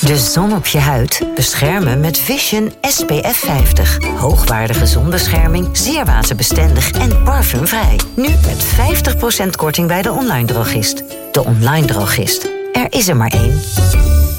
De zon op je huid beschermen met Vision SPF 50. Hoogwaardige zonbescherming, zeer waterbestendig en parfumvrij. Nu met 50% korting bij de online drogist. De online drogist. Er is er maar één.